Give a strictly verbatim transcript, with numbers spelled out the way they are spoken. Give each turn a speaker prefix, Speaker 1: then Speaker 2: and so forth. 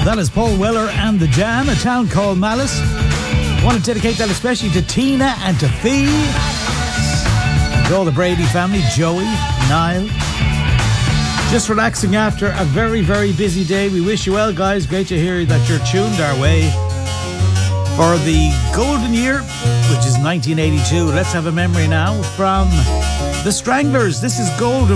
Speaker 1: That is Paul Weller and the Jam, A Town Called Malice. I want to dedicate that especially to Tina and to Fee, to all the Brady family, Joey, Niall. Just relaxing after a very, very busy day. We wish you well, guys. Great to hear that you're tuned our way for the golden year, which is nineteen eighty-two. Let's have a memory now from The Stranglers. This is Golden